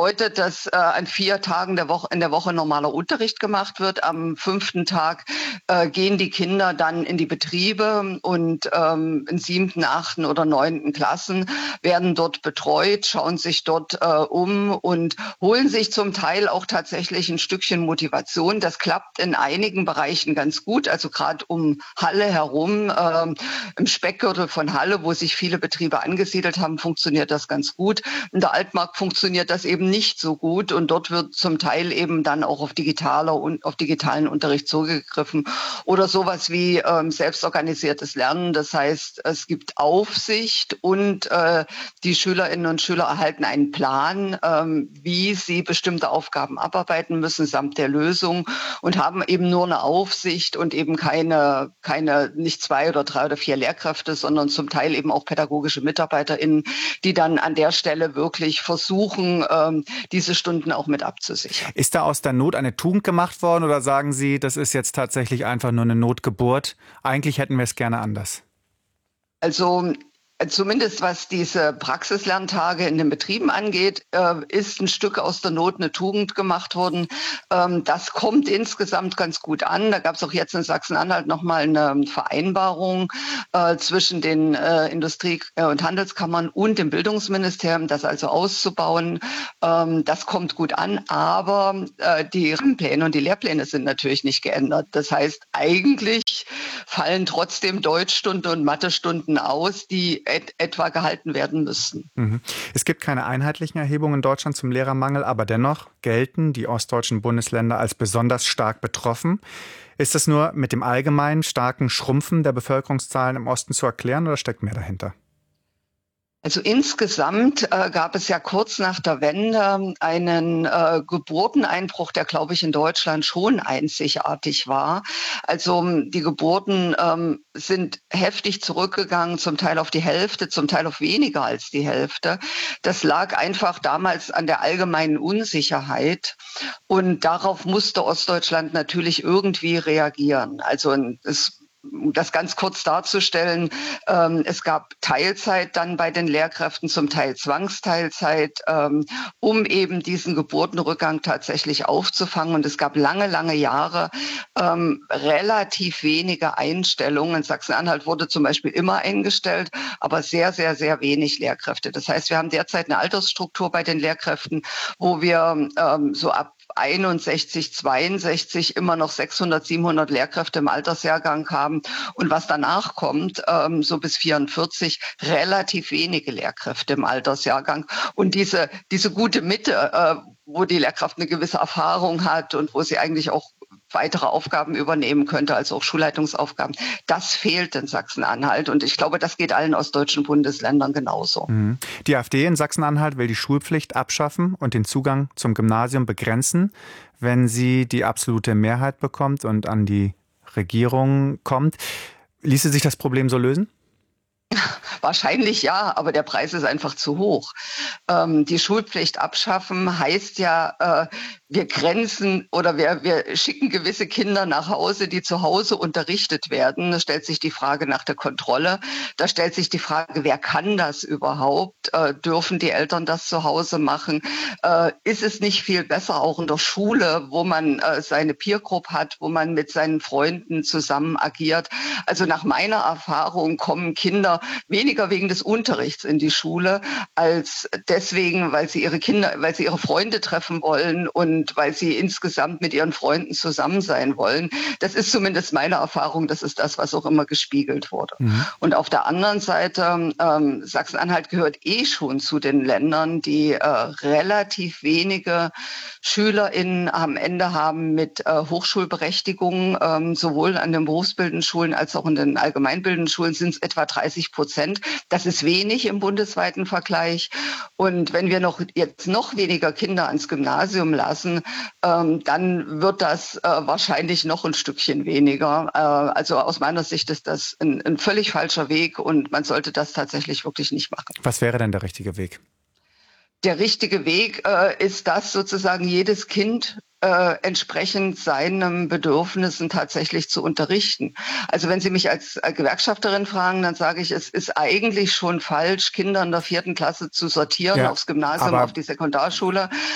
bedeutet, dass an 4 Tagen in der Woche normaler Unterricht gemacht wird. Am 5. Tag gehen die Kinder dann in die Betriebe und in 7., 8. oder 9. Klassen werden dort betreut, schauen sich dort um und holen sich zum Teil auch tatsächlich ein Stückchen Motivation. Das klappt in einigen Bereichen ganz gut, also gerade um Halle herum, im Speckgürtel von Halle, wo sich viele Betriebe angesiedelt haben, funktioniert das ganz gut. In der Altmark funktioniert das eben nicht so gut und dort wird zum Teil eben dann auch auf digitalen Unterricht zugegriffen oder sowas wie selbstorganisiertes Lernen. Das heißt, es gibt Aufsicht und die Schülerinnen und Schüler erhalten einen Plan, wie sie bestimmte Aufgaben abarbeiten müssen samt der Lösung und haben eben nur eine Aufsicht und eben nicht 2 oder 3 oder 4 Lehrkräfte, sondern zum Teil eben auch pädagogische MitarbeiterInnen, die dann an der Stelle wirklich versuchen, diese Stunden auch mit abzusichern. Ist da aus der Not eine Tugend gemacht worden oder sagen Sie, das ist jetzt tatsächlich einfach nur eine Notgeburt? Eigentlich hätten wir es gerne anders. Also zumindest was diese Praxislerntage in den Betrieben angeht, ist ein Stück aus der Not eine Tugend gemacht worden. Das kommt insgesamt ganz gut an. Da gab es auch jetzt in Sachsen-Anhalt nochmal eine Vereinbarung zwischen den Industrie- und Handelskammern und dem Bildungsministerium, das also auszubauen. Das kommt gut an, aber die Rahmenpläne und die Lehrpläne sind natürlich nicht geändert. Das heißt, eigentlich fallen trotzdem Deutschstunden und Mathestunden aus, die etwa gehalten werden müssten. Es gibt keine einheitlichen Erhebungen in Deutschland zum Lehrermangel, aber dennoch gelten die ostdeutschen Bundesländer als besonders stark betroffen. Ist das nur mit dem allgemeinen starken Schrumpfen der Bevölkerungszahlen im Osten zu erklären oder steckt mehr dahinter? Also insgesamt gab es ja kurz nach der Wende einen Geburteneinbruch, der, glaube ich, in Deutschland schon einzigartig war. Also die Geburten sind heftig zurückgegangen, zum Teil auf die Hälfte, zum Teil auf weniger als die Hälfte. Das lag einfach damals an der allgemeinen Unsicherheit. Und darauf musste Ostdeutschland natürlich irgendwie reagieren. Also um das ganz kurz darzustellen, es gab Teilzeit dann bei den Lehrkräften, zum Teil Zwangsteilzeit, um eben diesen Geburtenrückgang tatsächlich aufzufangen. Und es gab lange, lange Jahre relativ wenige Einstellungen. In Sachsen-Anhalt wurde zum Beispiel immer eingestellt, aber sehr, sehr, sehr wenig Lehrkräfte. Das heißt, wir haben derzeit eine Altersstruktur bei den Lehrkräften, wo wir so ab 61, 62 immer noch 600, 700 Lehrkräfte im Altersjahrgang haben und was danach kommt, so bis 44, relativ wenige Lehrkräfte im Altersjahrgang. Und diese gute Mitte, wo die Lehrkraft eine gewisse Erfahrung hat und wo sie eigentlich auch weitere Aufgaben übernehmen könnte, also auch Schulleitungsaufgaben. Das fehlt in Sachsen-Anhalt und ich glaube, das geht allen ostdeutschen Bundesländern genauso. Die AfD in Sachsen-Anhalt will die Schulpflicht abschaffen und den Zugang zum Gymnasium begrenzen, wenn sie die absolute Mehrheit bekommt und an die Regierung kommt. Ließe sich das Problem so lösen? Wahrscheinlich ja, aber der Preis ist einfach zu hoch. Die Schulpflicht abschaffen heißt ja, wir grenzen oder wir schicken gewisse Kinder nach Hause, die zu Hause unterrichtet werden. Da stellt sich die Frage nach der Kontrolle. Da stellt sich die Frage, wer kann das überhaupt? Dürfen die Eltern das zu Hause machen? Ist es nicht viel besser auch in der Schule, wo man seine Peer Group hat, wo man mit seinen Freunden zusammen agiert? Also nach meiner Erfahrung kommen Kinder weniger wegen des Unterrichts in die Schule, als deswegen, weil sie ihre Freunde treffen wollen und weil sie insgesamt mit ihren Freunden zusammen sein wollen. Das ist zumindest meine Erfahrung, das ist das, was auch immer gespiegelt wurde. Und auf der anderen Seite, Sachsen-Anhalt gehört schon zu den Ländern, die relativ wenige SchülerInnen am Ende haben mit Hochschulberechtigung, sowohl an den berufsbildenden Schulen als auch in den allgemeinbildenden Schulen sind es etwa 30%. Das ist wenig im bundesweiten Vergleich. Und wenn wir jetzt noch weniger Kinder ans Gymnasium lassen, dann wird das wahrscheinlich noch ein Stückchen weniger. Also aus meiner Sicht ist das ein völlig falscher Weg und man sollte das tatsächlich wirklich nicht machen. Was wäre denn der richtige Weg? Der richtige Weg ist, dass sozusagen jedes Kind entsprechend seinen Bedürfnissen tatsächlich zu unterrichten. Also wenn Sie mich als Gewerkschafterin fragen, dann sage ich, es ist eigentlich schon falsch, Kinder in der 4. Klasse zu sortieren aufs Gymnasium, auf die Sekundarschule.